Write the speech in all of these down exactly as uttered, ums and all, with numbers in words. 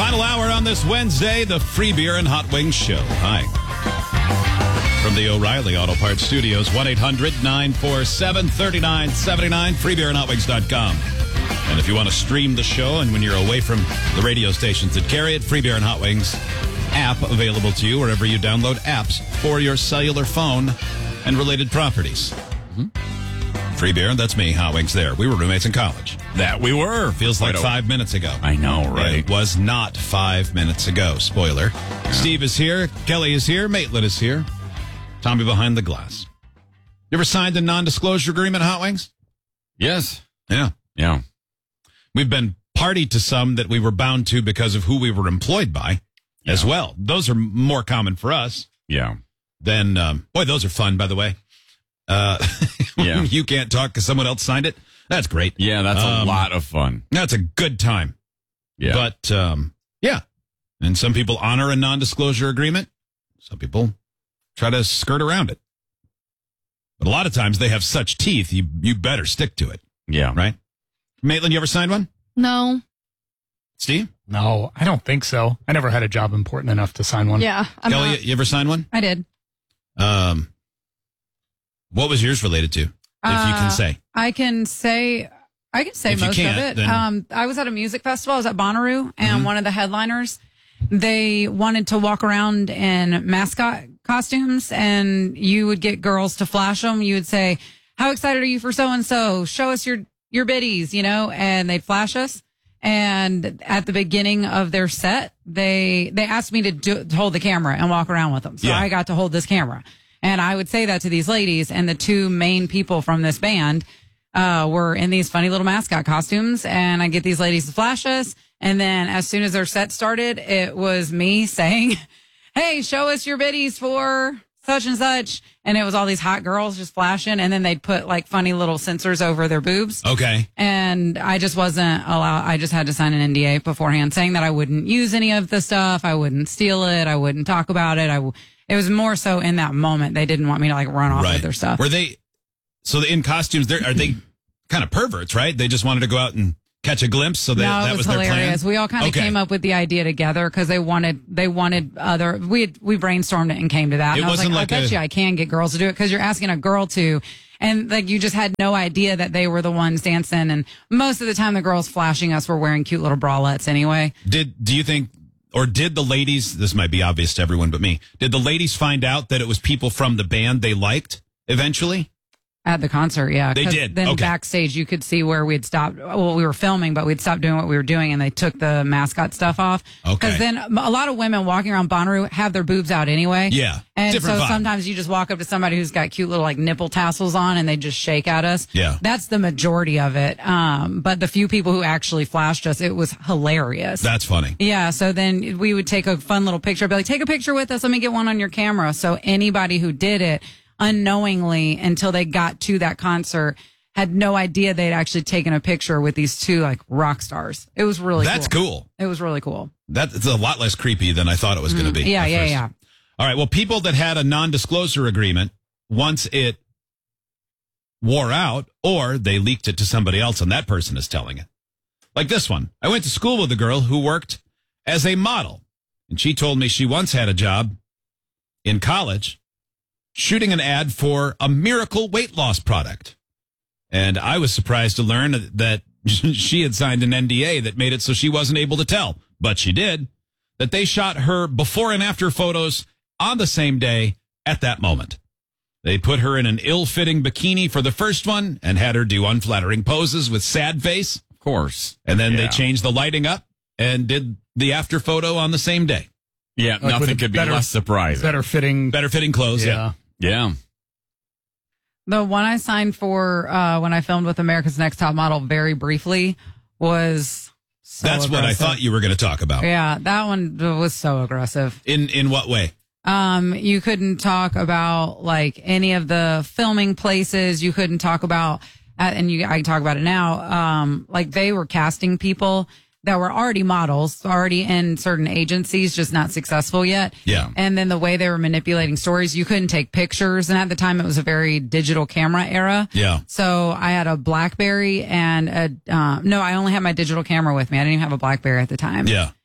Final hour on this Wednesday, the Free Beer and Hot Wings Show. Hi. From the O'Reilly Auto Parts Studios, one eight hundred nine four seven three nine seven nine, free beer and hot wings dot com. And if you want to stream the show and when you're away from the radio stations that carry it, Free Beer and Hot Wings app available to you wherever you download apps for your cellular phone and related properties. Mm-hmm. Free Beer, that's me, Hot Wings there. We were roommates in college. That we were. Feels like Quite five minutes ago. I know, right? It was not five minutes ago. Spoiler. Yeah. Steve is here. Kelly is here. Maitland is here. Tommy behind the glass. You ever signed a non-disclosure agreement, Hot Wings? Yes. Yeah. Yeah. We've been party to some that we were bound to because of who we were employed by yeah. as well. Those are more common for us. Yeah. Then, um, boy, those are fun, by the way. Uh, yeah. You can't talk because someone else signed it. That's great. Yeah, that's um, a lot of fun. That's a good time. Yeah. But, um, yeah. And some people honor a non-disclosure agreement. Some people try to skirt around it. But a lot of times they have such teeth, you you better stick to it. Yeah. Right? Maitland, you ever signed one? No. Steve? No, I don't think so. I never had a job important enough to sign one. Yeah. I'm Kelly, not, you ever signed one? I did. Um, what was yours related to, if uh, you can say? I can say, I can say If you most can't, of it. then- Um, I was at a music festival. I was at Bonnaroo, and Mhm. one of the headliners, they wanted to walk around in mascot costumes, and you would get girls to flash them. You would say, "How excited are you for so-and-so? Show us your, your biddies," you know, and they'd flash us. And at the beginning of their set, they, they asked me to, do, to hold the camera and walk around with them. So Yeah. I got to hold this camera. And I would say that to these ladies, and the two main people from this band uh, were in these funny little mascot costumes, and I get these ladies to flash us. And then as soon as their set started, it was me saying, "Hey, show us your biddies for such and such." And it was all these hot girls just flashing, and then they'd put like funny little sensors over their boobs. Okay. And I just wasn't allowed. I just had to sign an N D A beforehand saying that I wouldn't use any of the stuff. I wouldn't steal it. I wouldn't talk about it. I, w- it was more so in that moment. They didn't want me to like run off Right. with their stuff. Were they, so in costumes, they're, are they kind of perverts, right? They just wanted to go out and catch a glimpse, so they, no, it that was, was their plan? hilarious. We all kind of Okay. came up with the idea together because they wanted, they wanted other, we had, we brainstormed it and came to that. It and I was wasn't like, like I bet a- you I can get girls to do it because you're asking a girl to. And like, you just had no idea that they were the ones dancing. And most of the time the girls flashing us were wearing cute little bralettes anyway. Did, do you think, or did the ladies, this might be obvious to everyone but me, did the ladies find out that it was people from the band they liked eventually? At the concert, yeah. They 'Cause did? Then Okay. backstage, you could see where we'd stopped. Well, we were filming, but we'd stopped doing what we were doing, and they took the mascot stuff off. Okay. Because then a lot of women walking around Bonnaroo have their boobs out anyway. Yeah. And Different so vibe. sometimes you just walk up to somebody who's got cute little like nipple tassels on, and they just shake at us. Yeah. That's the majority of it. Um, but the few people who actually flashed us, it was hilarious. That's funny. Yeah, so then we would take a fun little picture, be like, "Take a picture with us. Let me get one on your camera." So anybody who did it unknowingly until they got to that concert had no idea they'd actually taken a picture with these two like rock stars. It was really That's cool. cool. It was really cool. That's a lot less creepy than I thought it was going to be. Yeah, at yeah, first. yeah. All right. Well, people that had a non-disclosure agreement, once it wore out, or they leaked it to somebody else and that person is telling it. Like this one. I went to school with a girl who worked as a model, and she told me she once had a job in college shooting an ad for a miracle weight loss product. And I was surprised to learn that she had signed an N D A that made it so she wasn't able to tell, but she did, that they shot her before and after photos on the same day at that moment. They put her in an ill-fitting bikini for the first one and had her do unflattering poses with sad face. Of course. And then Yeah. they changed the lighting up and did the after photo on the same day. Yeah, Like with nothing a could be better- less surprising. Better fitting. Better fitting clothes. Yeah. Yeah. Yeah. The one I signed for uh, when I filmed with America's Next Top Model very briefly was so That's what I aggressive. thought you were going to talk about. Yeah, that one was so aggressive. In in what way? Um, you couldn't talk about like any of the filming places. You couldn't talk about, uh, and you, I can talk about it now. Um, like they were casting people that were already models, already in certain agencies, just not successful yet. Yeah. And then the way they were manipulating stories, you couldn't take pictures. And at the time, it was a very digital camera era. Yeah. So I had a BlackBerry and a, uh, no, I only had my digital camera with me. I didn't even have a BlackBerry at the time. Yeah.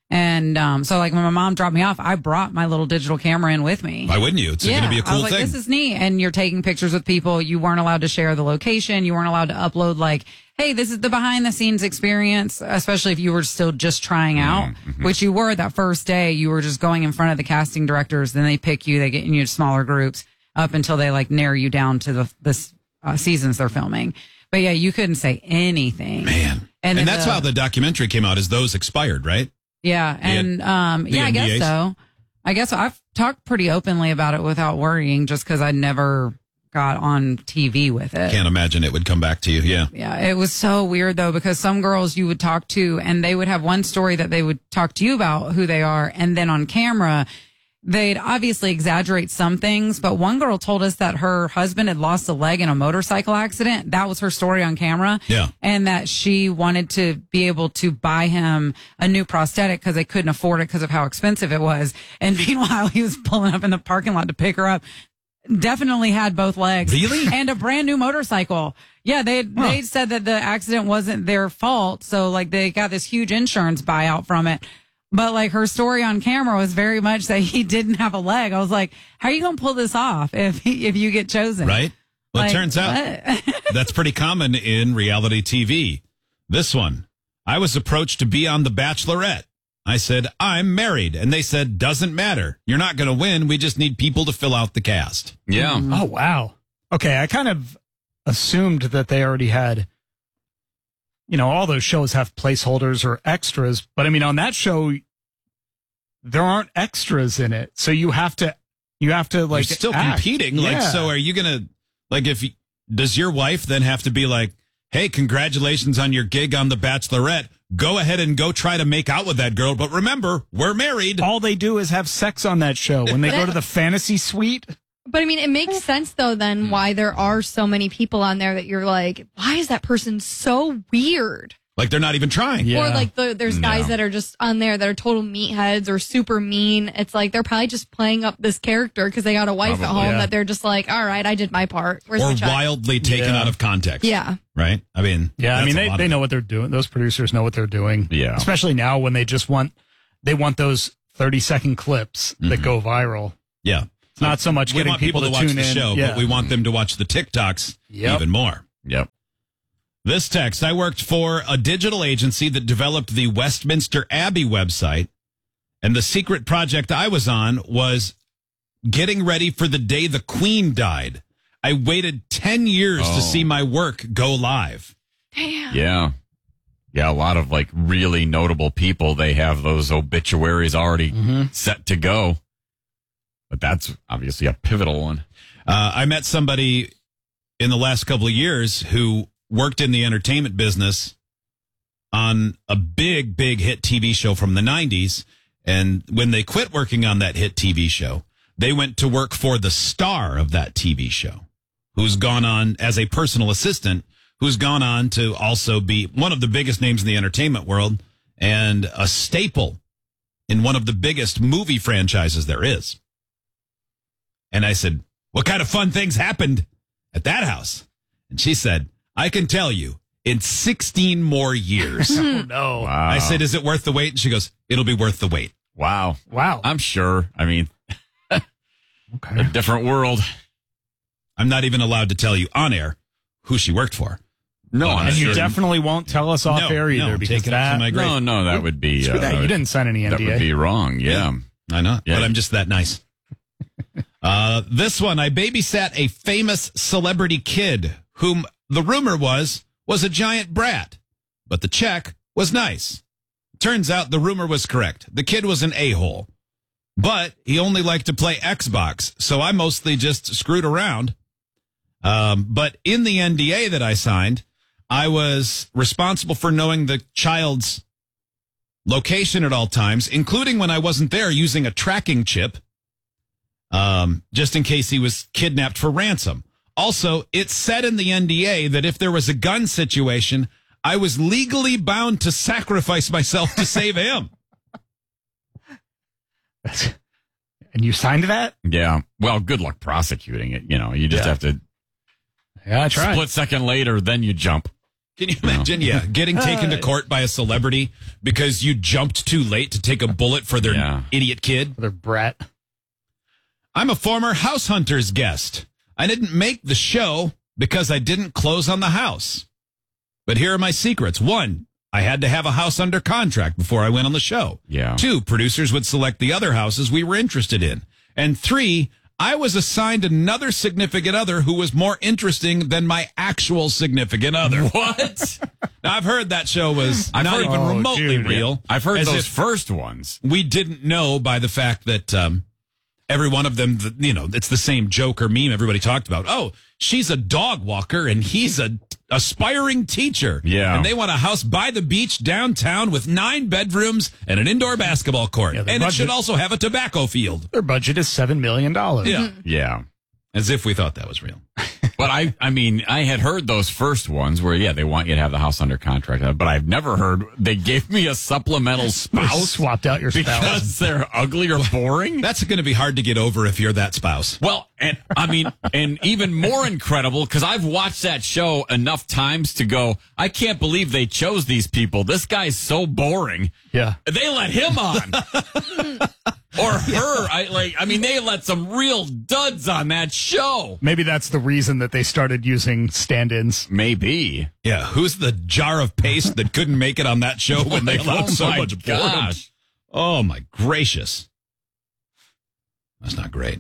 And um, so, like, when my mom dropped me off, I brought my little digital camera in with me. Why wouldn't you? It's going to be a I cool was like, thing. this is neat. And you're taking pictures with people. You weren't allowed to share the location. You weren't allowed to upload, like, hey, this is the behind the scenes experience, especially if you were still just trying out, Mm-hmm. which you were that first day. You were just going in front of the casting directors. Then they pick you, they get you into smaller groups up until they, like, narrow you down to the, the uh, seasons they're filming. But yeah, you couldn't say anything. Man. And, And, then that's the- how the documentary came out, is those expired, right? Yeah, and um, yeah, I N D As? guess so. I guess so. I've talked pretty openly about it without worrying, just because I never got on T V with it. Can't imagine it would come back to you. Yeah. Yeah, it was so weird though, because some girls you would talk to, and they would have one story that they would talk to you about who they are, and then on camera, they'd obviously exaggerate some things. But one girl told us that her husband had lost a leg in a motorcycle accident. That was her story on camera. Yeah. And that she wanted to be able to buy him a new prosthetic because they couldn't afford it because of how expensive it was. And meanwhile, he was pulling up in the parking lot to pick her up. Definitely had both legs. Really? And a brand new motorcycle. Yeah, they they said that the accident wasn't their fault. So, like, they got this huge insurance buyout from it. But, like, her story on camera was very much that he didn't have a leg. I was like, how are you going to pull this off if he, if you get chosen? Right? Well, Like, it turns out what? that's pretty common in reality T V. This one, I was approached to be on The Bachelorette. I said, I'm married. And they said, doesn't matter. You're not going to win. We just need people to fill out the cast. Yeah. Mm-hmm. Oh, wow. Okay, I kind of assumed that they already had, you know, all those shows have placeholders or extras. But I mean, on that show, there aren't extras in it. So you have to, you have to like You're still act. competing. Like, Yeah. so are you going to, like, if, you- does your wife then have to be like, hey, congratulations on your gig on The Bachelorette. Go ahead and go try to make out with that girl. But remember, we're married. All they do is have sex on that show when they go to the fantasy suite. But I mean, it makes sense though then why there are so many people on there that you're like, why is that person so weird? Like they're not even trying. Yeah. Or like the, there's guys No. that are just on there that are total meatheads or super mean. It's like they're probably just playing up this character because they got a wife at Probably, home yeah. that they're just like, all right, I did my part. Where's Or my check? wildly taken Yeah. out of context. Yeah. Right? I mean, Yeah, I that's mean a they, lot they of know it. what they're doing. Those producers know what they're doing. Yeah. Especially now when they just want they want those thirty second clips that go viral. Yeah. It's not so much We getting want people, to, watch tune the in. show, yeah. but we want them to watch the TikToks Yep. even more. Yep. This text, I worked for a digital agency that developed the Westminster Abbey website, and the secret project I was on was getting ready for the day the Queen died. I waited ten years Oh. to see my work go live. Damn. Yeah. Yeah, a lot of like really notable people, they have those obituaries already set to go. But that's obviously a pivotal one. Uh, I met somebody in the last couple of years who worked in the entertainment business on a big, big hit T V show from the nineties. And when they quit working on that hit T V show, they went to work for the star of that T V show, who's gone on as a personal assistant, who's gone on to also be one of the biggest names in the entertainment world and a staple in one of the biggest movie franchises there is. And I said, what kind of fun things happened at that house? And she said, I can tell you, in sixteen more years. Oh no. Wow. I said, is it worth the wait? And she goes, it'll be worth the wait. Wow. Wow. I'm sure. I mean, a Okay. different world. I'm not even allowed to tell you on air who she worked for. No, Well, I'm And sure. you definitely won't tell us off No, air either no, because take it up to that, my grave. No, no, that would be. Screw Uh, that. You didn't sign any N That D A. would be wrong. Yeah. I know, Yeah. but I'm just that nice. uh, this one, I babysat a famous celebrity kid whom the rumor was was a giant brat, but the check was nice. Turns out the rumor was correct. The kid was an a-hole, but he only liked to play Xbox, so I mostly just screwed around. Um, but in the N D A that I signed, I was responsible for knowing the child's location at all times, including when I wasn't there, using a tracking chip, um, just in case he was kidnapped for ransom. Also, it said in the N D A that if there was a gun situation, I was legally bound to sacrifice myself to save him. And you signed that? Yeah. Well, good luck prosecuting it. You know, you just Yeah. have to Yeah, I tried. split second later, then you jump. Can you imagine? Yeah, getting taken to court by a celebrity because you jumped too late to take a bullet for their Yeah. idiot kid. Their brat. I'm a former House Hunters guest. I didn't make the show because I didn't close on the house. But here are my secrets. One, I had to have a house under contract before I went on the show. Yeah. Two, producers would select the other houses we were interested in. And three, I was assigned another significant other who was more interesting than my actual significant other. What? Now, I've heard that show was I've not heard- even Oh, remotely dude. real. I've heard As those if first ones. we didn't know by the fact that um, every one of them, the- you know, it's the same joke or meme everybody talked about. Oh, she's a dog walker and he's a aspiring teacher. Yeah. And they want a house by the beach downtown with nine bedrooms and an indoor basketball court. Yeah, and the it budget- should also have a tobacco field. Their budget is seven million dollars. Yeah. Yeah. As if we thought that was real. But I, I mean, I had heard those first ones where, yeah, they want you to have the house under contract. But I've never heard they gave me a supplemental They spouse swapped out your spouse. because they're ugly or boring. That's going to be hard to get over if you're that spouse. Well, and I mean, and even more incredible because I've watched that show enough times to go, I can't believe they chose these people. This guy's so boring. Yeah. They let him on. Or her. I like I mean, they let some real duds on that show. Maybe that's the reason that they started using stand-ins. Maybe. Yeah. Who's the jar of paste that couldn't make it on that show when they Like, allowed oh so my much boredom? gosh. Oh, my gracious. That's not great.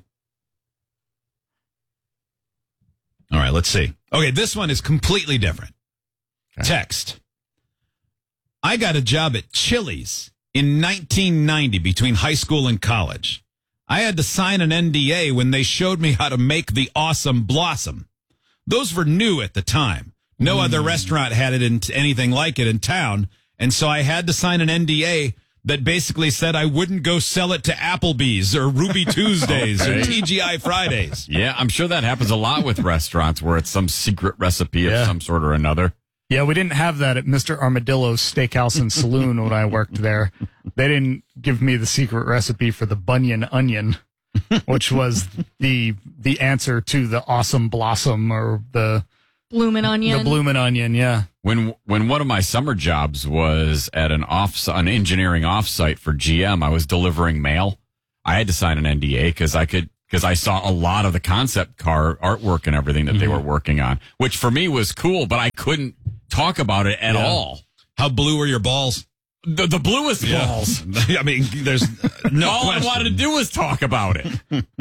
All right, let's see. Okay, this one is completely different. Okay. Text. I got a job at Chili's in nineteen ninety between high school and college. I had to sign an N D A when they showed me how to make the awesome blossom. Those were new at the time. No other restaurant had it in anything like it in town, and so I had to sign an N D A that basically said I wouldn't go sell it to Applebee's or Ruby Tuesdays or Okay. T G I Fridays. Yeah, I'm sure that happens a lot with restaurants where it's some secret recipe Yeah. of some sort or another. Yeah, we didn't have that at Mister Armadillo's Steakhouse and Saloon when I worked there. They didn't give me the secret recipe for the Bunyan onion, which was the the answer to the awesome blossom or the Bloomin' onion. the bloomin' onion. Yeah. When when one of my summer jobs was at an off an engineering offsite for G M, I was delivering mail. I had to sign an N D A because I could because I saw a lot of the concept car artwork and everything that Mm-hmm. they were working on, which for me was cool, but I couldn't talk about it at Yeah. all. How blue are your balls? The, the bluest balls. I mean, there's no all question. I wanted to do was talk about it.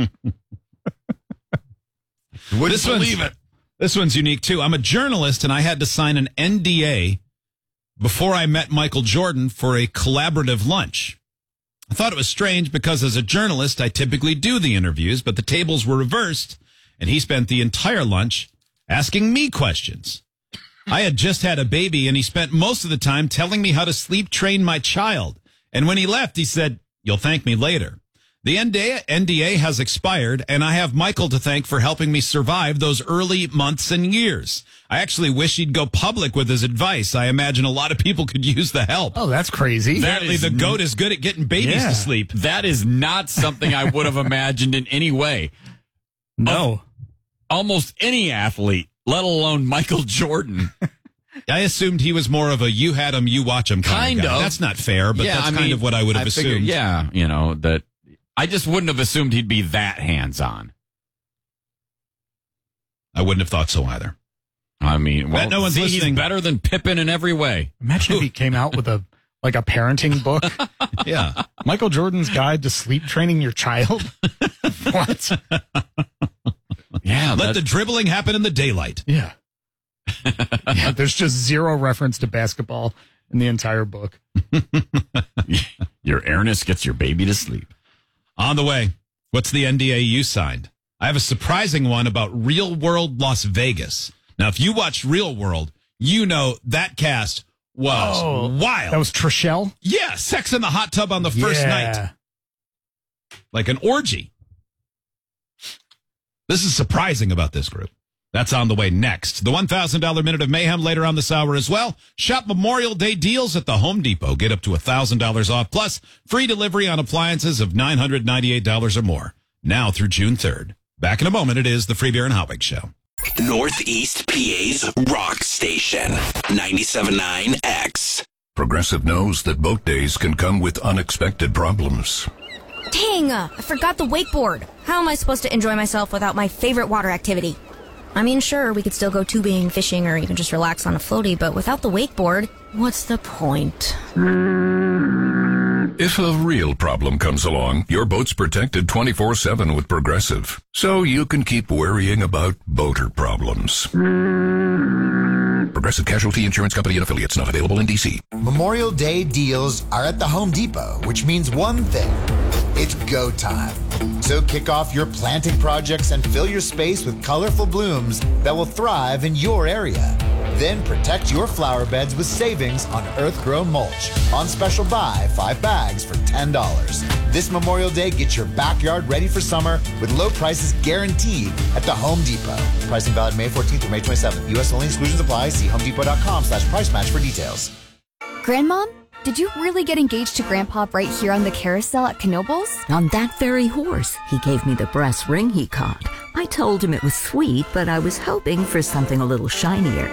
Wouldn't This believe one's- it. This one's unique too. I'm a journalist and I had to sign an N D A before I met Michael Jordan for a collaborative lunch. I thought it was strange because as a journalist, I typically do the interviews, but the tables were reversed and he spent the entire lunch asking me questions. I had just had a baby and he spent most of the time telling me how to sleep train my child. And when he left, he said, "You'll thank me later." The N D A has expired, and I have Michael to thank for helping me survive those early months and years. I actually wish he'd go public with his advice. I imagine a lot of people could use the help. Oh, that's crazy. That Apparently, is the n- goat is good at getting babies Yeah. to sleep. That is not something I would have imagined in any way. No. Almost any athlete, let alone Michael Jordan. I assumed he was more of a you had him, you watch him kind, Kind of guy. of. That's not fair, but Yeah, that's I kind mean, of what I would have I figured- assumed. yeah, you know, that I just wouldn't have assumed he'd be that hands-on. I wouldn't have thought so either. I mean, well, no one's see, listening. he's better than Pippen in every way. Imagine if he came out with a like a parenting book. Yeah. Michael Jordan's Guide to Sleep Training Your Child. What? Yeah, Let that- the dribbling happen in the daylight. Yeah. Yeah, there's just zero reference to basketball in the entire book. your airness gets your baby to sleep. On the way, what's the N D A you signed? I have a surprising one about Real World Las Vegas. Now, if you watched Real World, you know that cast was Oh, wild. That was Trishelle? yeah, sex in the hot tub on the first Yeah. night. Like an orgy. This is surprising about this group. That's on the way next. The one thousand dollars Minute of Mayhem later on this hour as well. Shop Memorial Day deals at the Home Depot. Get up to one thousand dollars off, plus free delivery on appliances of nine hundred ninety-eight dollars or more. Now through June third. Back in a moment, it is the Free Beer and Hot Wings Show. Northeast P A's rock station, ninety-seven point nine X. Progressive knows that boat days can come with unexpected problems. Dang, I forgot the wakeboard. How am I supposed to enjoy myself without my favorite water activity? I mean, sure, we could still go tubing, fishing, or even just relax on a floaty, but without the wakeboard, what's the point? If a real problem comes along, your boat's protected twenty-four seven with Progressive, so you can keep worrying about boater problems. Progressive Casualty Insurance Company and affiliates, not available in D C. Memorial Day deals are at the Home Depot, which means one thing. It's go time. So kick off your planting projects and fill your space with colorful blooms that will thrive in your area. Then protect your flower beds with savings on earth-grown mulch. On special buy, five bags for ten dollars. This Memorial Day, get your backyard ready for summer with low prices guaranteed at the Home Depot. Pricing valid May fourteenth through May twenty-seventh. U S only, exclusions apply. See homedepot.com slash price match for details. Grandmom, did you really get engaged to Grandpa right here on the carousel at Knoebels? On that very horse. He gave me the brass ring he caught. I told him it was sweet, but I was hoping for something a little shinier.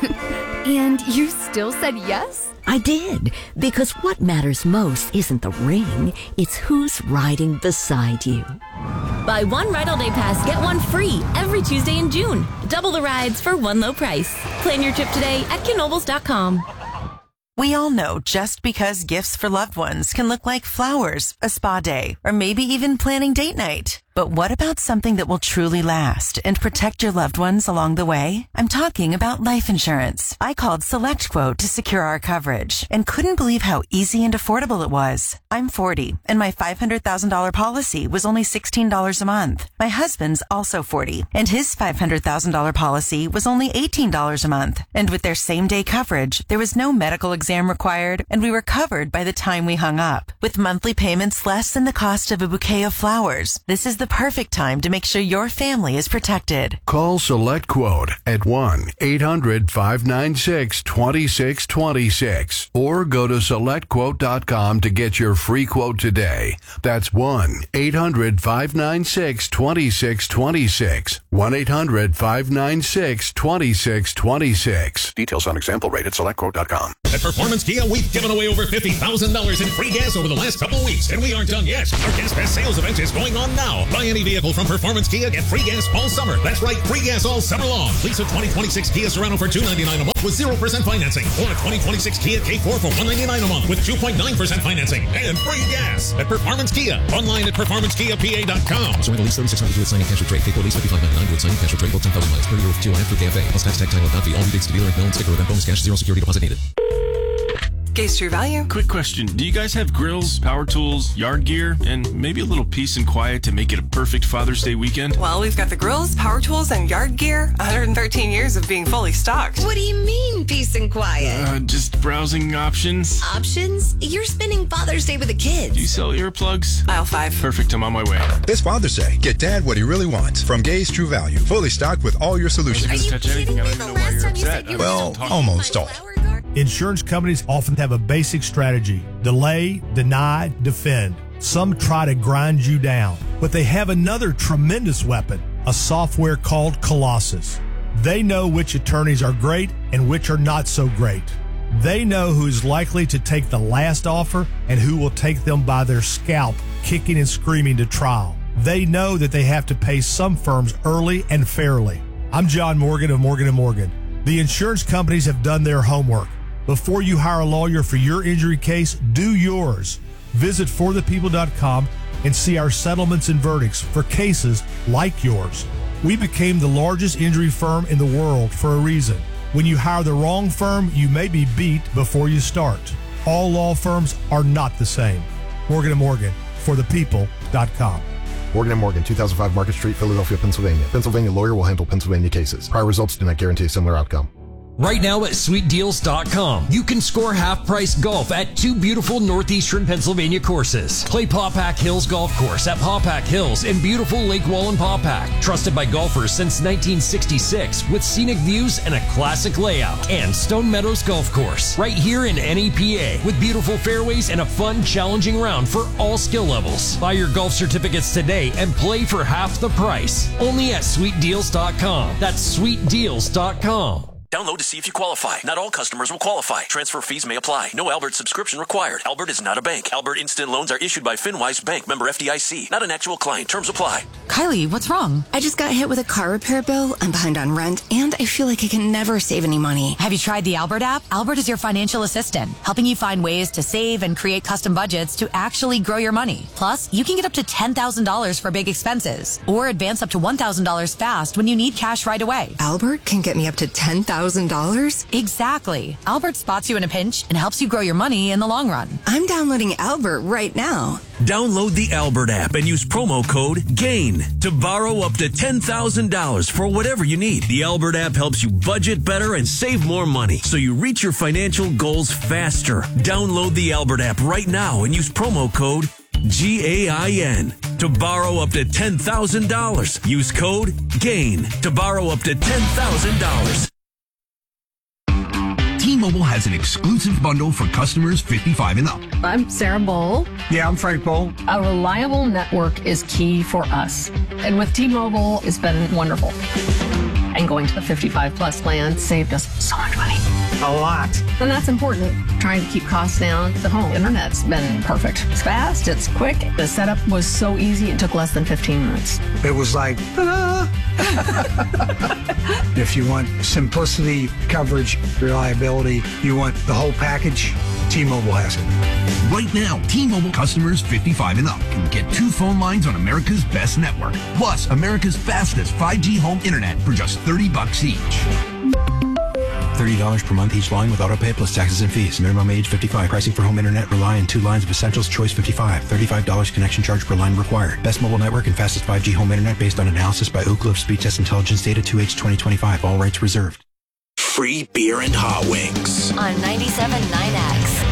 And you still said yes? I did, because what matters most isn't the ring, it's who's riding beside you. Buy one Ride All Day Pass, get one free every Tuesday in June. Double the rides for one low price. Plan your trip today at Knoebels dot com. We all know just because gifts for loved ones can look like flowers, a spa day, or maybe even planning date night. But what about something that will truly last and protect your loved ones along the way? I'm talking about life insurance. I called SelectQuote to secure our coverage and couldn't believe how easy and affordable it was. I'm forty, and my five hundred thousand dollars policy was only sixteen dollars a month. My husband's also forty, and his five hundred thousand dollars policy was only eighteen dollars a month. And with their same-day coverage, there was no medical exam required, and we were covered by the time we hung up. With monthly payments less than the cost of a bouquet of flowers, this is the perfect time to make sure your family is protected. Call SelectQuote at one eight hundred five nine six two six two six or go to select quote dot com to get your free quote today. That's one eight hundred five nine six two six two six. one eight hundred five nine six two six two six. Details on example rate at select quote dot com. At Performance Kia, we've given away over fifty thousand dollars in free gas over the last couple weeks, and we aren't done yet. Our Gas Pass sales event is going on now. Buy any vehicle from Performance Kia, get free gas all summer. That's right, free gas all summer long. Lease a twenty twenty-six Kia Sorento for two hundred ninety-nine dollars a month with zero percent financing, or a twenty twenty-six Kia K four for one hundred ninety-nine dollars a month with two point nine percent financing and free gas at Performance Kia. Online at performance kia p a dot com. Sorento lease thirty-six hundred with signing cash or trade. K four lease fifty-five ninety-nine with signing cash or trade. Book ten thousand miles per year with two on it through K F A. Plus tax, tag, title, not fee. All rebates to dealer and no sticker event bonus cash. Zero security deposit needed. Gaze True Value. Quick question. Do you guys have grills, power tools, yard gear, and maybe a little peace and quiet to make it a perfect Father's Day weekend? Well, we've got the grills, power tools, and yard gear. one hundred thirteen years of being fully stocked. What do you mean, peace and quiet? Uh, just browsing options. Options? You're spending Father's Day with the kids. Do you sell earplugs? Aisle five. Perfect. I'm on my way. This Father's Day, get Dad what he really wants from Gaze True Value. Fully stocked with all your solutions. Are you kidding me? The last time you said you Well, almost all. Insurance companies often have a basic strategy: delay, deny, defend. Some try to grind you down, but they have another tremendous weapon, a software called Colossus. They know which attorneys are great and which are not so great. They know who is likely to take the last offer and who will take them by their scalp, kicking and screaming to trial. They know that they have to pay some firms early and fairly. I'm John Morgan of Morgan and Morgan. The insurance companies have done their homework. Before you hire a lawyer for your injury case, do yours. Visit for the people dot com and see our settlements and verdicts for cases like yours. We became the largest injury firm in the world for a reason. When you hire the wrong firm, you may be beat before you start. All law firms are not the same. Morgan and Morgan, for the people dot com. Morgan and Morgan, two thousand five Market Street, Philadelphia, Pennsylvania. Pennsylvania lawyer will handle Pennsylvania cases. Prior results do not guarantee a similar outcome. Right now at sweet deals dot com, you can score half-price golf at two beautiful northeastern Pennsylvania courses. Play Pawpack Hills Golf Course at Pawpack Hills in beautiful Lake Wallen, Pawpack. Trusted by golfers since nineteen sixty-six with scenic views and a classic layout. And Stone Meadows Golf Course, right here in N E P A with beautiful fairways and a fun, challenging round for all skill levels. Buy your golf certificates today and play for half the price. Only at sweet deals dot com. That's sweet deals dot com. Download to see if you qualify. Not all customers will qualify. Transfer fees may apply. No Albert subscription required. Albert is not a bank. Albert Instant Loans are issued by FinWise Bank, member F D I C. Not an actual client. Terms apply. Kylie, what's wrong? I just got hit with a car repair bill. I'm behind on rent, and I feel like I can never save any money. Have you tried the Albert app? Albert is your financial assistant, helping you find ways to save and create custom budgets to actually grow your money. Plus, you can get up to ten thousand dollars for big expenses, or advance up to one thousand dollars fast when you need cash right away. Albert can get me up to ten thousand dollars? Exactly. Albert spots you in a pinch and helps you grow your money in the long run. I'm downloading Albert right now. Download the Albert app and use promo code GAIN to borrow up to ten thousand dollars for whatever you need. The Albert app helps you budget better and save more money so you reach your financial goals faster. Download the Albert app right now and use promo code G A I N to borrow up to ten thousand dollars. Use code GAIN to borrow up to ten thousand dollars. T-Mobile has an exclusive bundle for customers fifty-five and up. I'm Sarah Bowl. Yeah, I'm Frank Bowl. A reliable network is key for us. And with T-Mobile, it's been wonderful. And going to the fifty-five plus plan saved us so much money. A lot. And that's important. Trying to keep costs down. The home internet's been perfect. It's fast, it's quick. The setup was so easy, it took less than fifteen minutes. It was like, ta-da! If you want simplicity, coverage, reliability, you want the whole package, T-Mobile has it. Right now, T-Mobile customers fifty-five and up can get two phone lines on America's best network, plus America's fastest five G home internet for just thirty bucks each. thirty dollars per month each line with autopay plus taxes and fees. Minimum age fifty-five. Pricing for home internet rely on two lines of Essentials Choice fifty-five. thirty-five dollars connection charge per line required. Best mobile network and fastest five G home internet based on analysis by Oak Grove Speed Test Intelligence Data two H twenty twenty-five. All rights reserved. Free beer and hot wings. On ninety-seven point nine X.